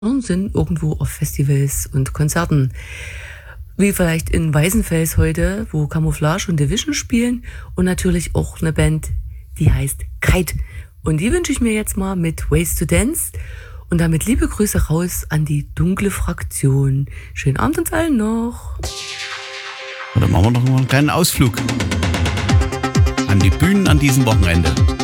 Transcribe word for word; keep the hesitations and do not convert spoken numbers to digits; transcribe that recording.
sind irgendwo auf Festivals und Konzerten. Wie vielleicht in Weißenfels heute, wo Camouflage und Division spielen und natürlich auch eine Band, die heißt Kite. Und die wünsche ich mir jetzt mal mit Ways to Dance und damit liebe Grüße raus an die dunkle Fraktion. Schönen Abend uns allen noch. Und dann machen wir noch mal einen kleinen Ausflug an die Bühnen an diesem Wochenende.